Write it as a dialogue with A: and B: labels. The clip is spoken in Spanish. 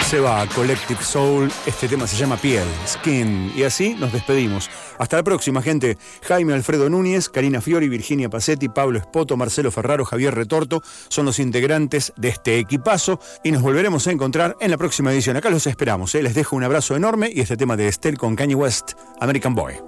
A: Se va Collective Soul, este tema se llama Piel, Skin, y así nos despedimos. Hasta la próxima, gente. Jaime Alfredo Núñez, Karina Fiori, Virginia Pacetti, Pablo Espoto, Marcelo Ferraro, Javier Retorto son los integrantes de este equipazo y nos volveremos a encontrar en la próxima edición. Acá los esperamos, Les dejo un abrazo enorme y este tema de Estelle con Kanye West, American Boy.